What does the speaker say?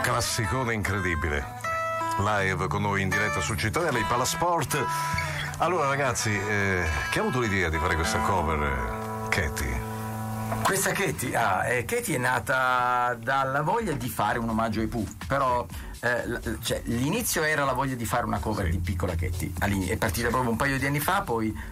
classicone incredibile. Live con noi in diretta su Cittadella, i Palasport. Allora ragazzi, chi ha avuto l'idea di fare questa cover, Katy? Questa Katy? Katy è nata dalla voglia di fare un omaggio ai Pooh, però l'inizio era la voglia di fare una cover di Piccola Katy. È partita proprio un paio di anni fa, poi